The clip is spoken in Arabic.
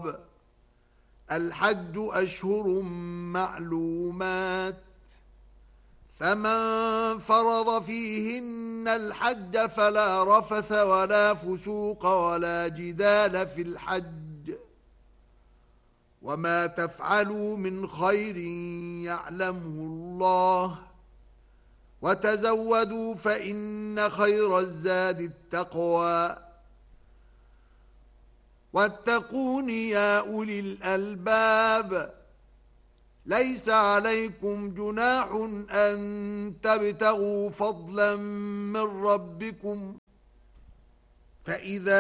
الخطاب الحج أشهر معلومات فمن فرض فيهن الحج فلا رفث ولا فسوق ولا جدال في الحج وما تفعلوا من خير يعلمه الله وتزودوا فإن خير الزاد التقوى واتقون يا أولي الألباب ليس عليكم جناح أن تبتغوا فضلا من ربكم فإذا